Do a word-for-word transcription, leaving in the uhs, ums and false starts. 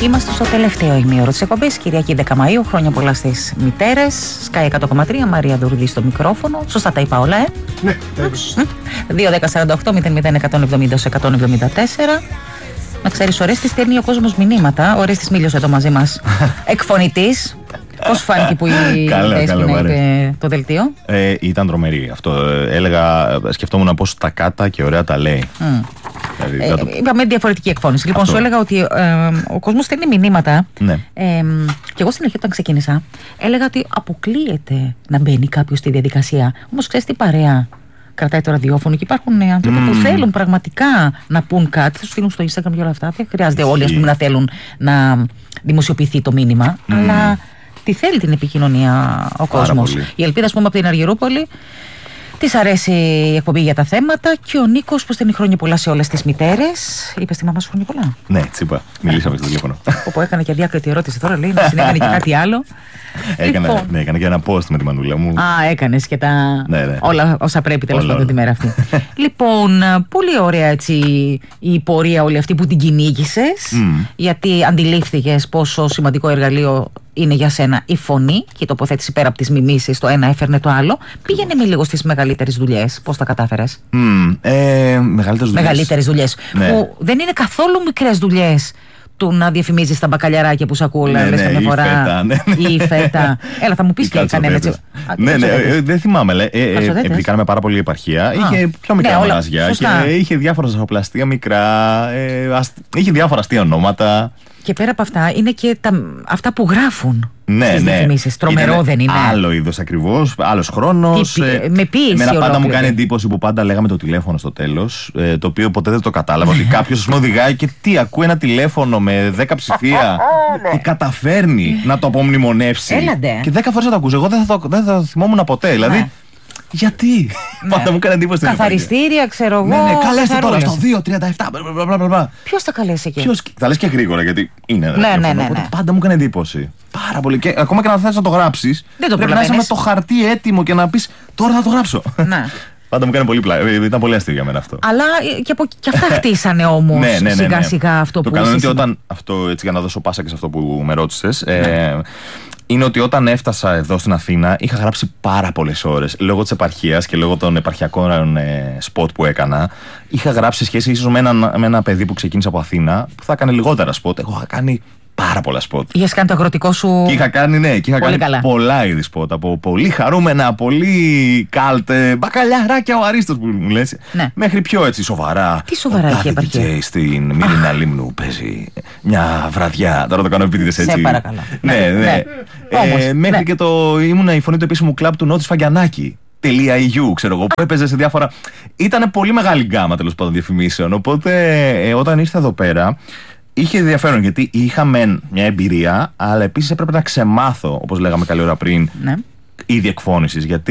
Είμαστε στο τελευταίο ημίωρο της εκπομπής, Κυριακή δέκα Μαΐου. Χρόνια πολλά στις μητέρες. Sky εκατό κόμμα τρία, Μαρία Ντουρδί στο μικρόφωνο. Σωστά τα είπα όλα, ε. Ναι, τέλος. δύο δέκα σαράντα οκτώ μηδέν μηδέν εκατόν εβδομήντα εκατόν εβδομήντα τέσσερα. Να ξέρεις, ο Ρέστης στέλνει ο κόσμος μηνύματα. Ο Ρέστης μίλησε εδώ μαζί μας. Εκφωνητής. Πώς φάνηκε που η Δέσποινα είπε το δελτίο? Ε, ήταν τρομερή αυτό. Έλεγα, σκεφτόμουν πώς τα κάτα και ωραία τα λέει. Mm. Δηλαδή, ε, το... Είπαμε διαφορετική εκφώνηση. Λοιπόν, αυτό. σου έλεγα ότι ε, ο κόσμος στέλνει μηνύματα. Ναι. Ε, και εγώ στην αρχή όταν ξεκίνησα έλεγα ότι αποκλείεται να μπαίνει κάποιος στη διαδικασία. Όμως ξέρεις τι παρέα κρατάει το ραδιόφωνο και υπάρχουν ε, άνθρωποι mm. που θέλουν πραγματικά να πούν κάτι. Θα σου στείλουν στο Instagram και όλα αυτά. Δεν χρειάζεται όλοι ας πούμε, να θέλουν να δημοσιοποιηθεί το μήνυμα. Mm. Αλλά τη θέλει την επικοινωνία ο κόσμος. Η Ελπίδα, ας πούμε, από την Αργυρούπολη. Της αρέσει η εκπομπή για τα θέματα και ο Νίκος που στέλνει χρόνια πολλά σε όλες τις μητέρες. Είπε στη μαμά σου χρόνια πολλά? Ναι, τσίπα. Μιλήσαμε στο τηλέφωνο. Όπου έκανε και αδιάκριτη ερώτηση τώρα, λέει να συνέβαινε και κάτι άλλο. Έκανα, λοιπόν. ναι, έκανα και ένα post με τη μανούλα μου. Α, έκανες και τα. Ναι, ναι. Όλα όσα πρέπει τέλος πάντων τη μέρα αυτή. Λοιπόν, πολύ ωραία έτσι η πορεία όλη αυτή που την κυνήγησες. Mm. Γιατί αντιλήφθηκες πόσο σημαντικό εργαλείο είναι για σένα η φωνή και η τοποθέτηση πέρα από τις μιμήσεις. Το ένα έφερνε το άλλο. Πήγαινε με λίγο στις μεγαλύτερες δουλειές. Πώς τα κατάφερες? Mm. Ε, μεγαλύτερες δουλειές. Μεγαλύτερες δουλειές. Ναι. Που δεν είναι καθόλου μικρές δουλειές. Του να διαφημίζεις τα μπακαλιαράκια που σ' ακούω, ναι, λες καμιά φορά. Φέτα, ναι, ναι. Ή φέτα. Έλα, θα μου πεις και κανένα έτσι. Ναι, ναι, ε, δεν θυμάμαι. Ε, ε, επειδή κάναμε πάρα πολύ επαρχία, Α, είχε πιο μικρά ναι, μαγαζιά και είχε διάφορα ζαχοπλαστεία μικρά, ε, ασ, είχε διάφορα αστεία ονόματα. Και πέρα από αυτά είναι και τα, αυτά που γράφουν. Ναι, στις ναι. διαφημίσεις. Τρομερό Ήτανε δεν είναι? Άλλο είδος ακριβώς, άλλος χρόνος. Ε, με πίεση. Εμένα πάντα ολόκληρη. μου κάνει εντύπωση που πάντα λέγαμε το τηλέφωνο στο τέλος, ε, το οποίο ποτέ δεν το κατάλαβα. Ότι κάποιος με οδηγάει και τι, ακούει ένα τηλέφωνο με δέκα ψηφία και καταφέρνει να το απομνημονεύσει. Έλαντε. Και δέκα φορές θα το ακούσει. Εγώ δεν θα το, δεν θα το θυμόμουν ποτέ. Δηλαδή. Ναι. Γιατί? Ναι. Πάντα μου κάνει εντύπωση. Καθαριστήρια, ξέρω εγώ. Ναι, ναι, καλέστε τώρα στο δύο τριάντα επτά. Ποιος θα καλέσει εκεί? Ποιος, θα λες και γρήγορα γιατί είναι. Ναι, ναι, ναι, ναι, ναι. Πάντα μου κάνει εντύπωση. Πάρα πολύ. Και ακόμα και να θες να το γράψεις, το πρέπει να είσαι με το χαρτί έτοιμο και να πεις τώρα θα το γράψω. Ναι. Πάντα μου κάνει πολύ πλάκα. Ήταν πολύ αστείο για μένα αυτό. Αλλά και, από, και αυτά χτίσανε όμως ναι, ναι, ναι, ναι. σιγά σιγά αυτό το που. Το κάνω ότι όταν. Αυτό έτσι για να δώσω πάσα και σε αυτό που με ρώτησες. Ε, είναι ότι όταν έφτασα εδώ στην Αθήνα είχα γράψει πάρα πολλές ώρες. Λόγω της επαρχίας και λόγω των επαρχιακών ε, σποτ που έκανα, είχα γράψει σε σχέση ίσως με ένα, με ένα παιδί που ξεκίνησε από Αθήνα που θα έκανε λιγότερα σποτ. Εγώ είχα κάνει πάρα πολλά σποτ. Είχες κάνει το αγροτικό σου. Και είχα κάνει, ναι, και είχα πολύ κάνει καλά. πολλά είδη σποτ. Από πολύ χαρούμενα, πολύ καλτ, μπακαλιαράκια ο Αρίστος που μου λες. Ναι. Μέχρι πιο έτσι σοβαρά. Τι σοβαρά είχε η επαρχία? Και στην Μύρινα Λίμνου παίζει μια βραδιά. Τώρα το κάνω επίτηδες έτσι. Σε παρακαλώ. Ναι, ναι. ναι. ναι. Ε, Όμως, μέχρι ναι. και το. Ήμουνα η φωνή του επίσημου κλαμπ του Νότης Φαγκιανάκη. .eu, ξέρω εγώ, που έπαιζε σε διάφορα. Ήταν πολύ μεγάλη γκάμα τέλος πάντων διαφημίσεων. Οπότε ε, όταν ήρθα εδώ πέρα. Είχε ενδιαφέρον γιατί είχα μεν μια εμπειρία, αλλά επίσης έπρεπε να ξεμάθω, όπως λέγαμε καλή ώρα πριν, ναι. είδη εκφώνησης. Γιατί